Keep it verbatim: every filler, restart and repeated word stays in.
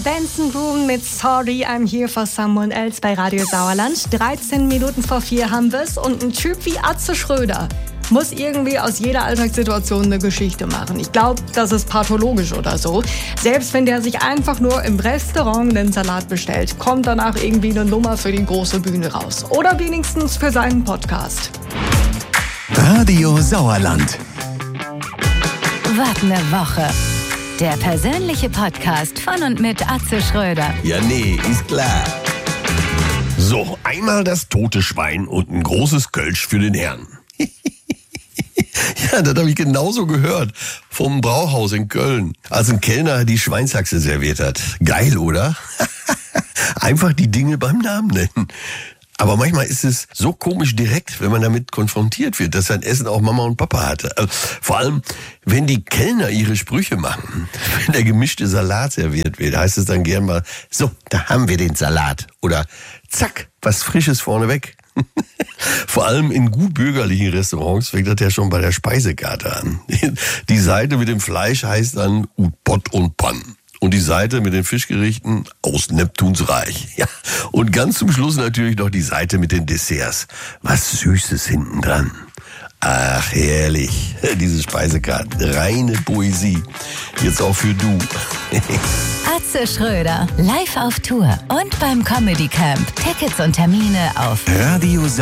Benson Boone mit Sorry, I'm Here for Someone Else bei Radio Sauerland. dreizehn Minuten vor vier haben wir's und ein Typ wie Atze Schröder muss irgendwie aus jeder Alltagssituation eine Geschichte machen. Ich glaube, das ist pathologisch oder so. Selbst wenn der sich einfach nur im Restaurant einen Salat bestellt, kommt danach irgendwie eine Nummer für die große Bühne raus. Oder wenigstens für seinen Podcast. Radio Sauerland. Was ne Woche. Der persönliche Podcast von und mit Atze Schröder. Ja, nee, ist klar. So, einmal das tote Schwein und ein großes Kölsch für den Herrn. Ja, das habe ich genauso gehört. Vom Brauhaus in Köln, als ein Kellner die Schweinshaxe serviert hat. Geil, oder? Einfach die Dinge beim Namen nennen. Aber manchmal ist es so komisch direkt, wenn man damit konfrontiert wird, dass sein Essen auch Mama und Papa hatte. Also, vor allem, wenn die Kellner ihre Sprüche machen. Wenn der gemischte Salat serviert wird, heißt es dann gern mal, so, da haben wir den Salat. Oder zack, was Frisches vorneweg. Vor allem in gut bürgerlichen Restaurants fängt das ja schon bei der Speisekarte an. Die Seite mit dem Fleisch heißt dann Ut Pott und Pann. Und die Seite mit den Fischgerichten aus Neptuns Reich. Ja. Und ganz zum Schluss natürlich noch die Seite mit den Desserts. Was Süßes hinten dran. Ach, herrlich. Diese Speisekarte. Reine Poesie. Jetzt auch für du. Atze Schröder. Live auf Tour und beim Comedy Camp. Tickets und Termine auf Radio